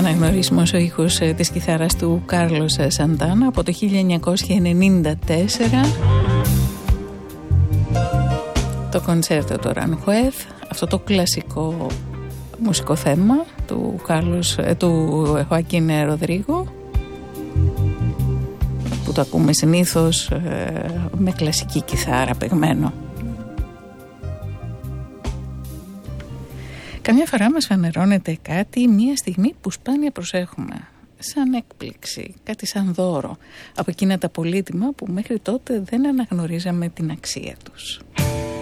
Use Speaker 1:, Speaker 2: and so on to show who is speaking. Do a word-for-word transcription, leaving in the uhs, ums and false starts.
Speaker 1: αναγνωρίσιμος ο ήχος της κιθάρας του Κάρλος Σαντάνα από το χίλια εννιακόσια ενενήντα τέσσερα. Το κονσέρτο του Ρανχουέθ, αυτό το κλασικό μουσικό θέμα του, Κάρλος, του Χωάκιν Ροδρίγο, που το ακούμε συνήθως ε, με κλασική κιθάρα παιγμένο. Καμιά φορά μας φανερώνεται κάτι μια στιγμή που σπάνια προσέχουμε, σαν έκπληξη, κάτι σαν δώρο, από εκείνα τα πολύτιμα που μέχρι τότε δεν αναγνωρίζαμε την αξία τους.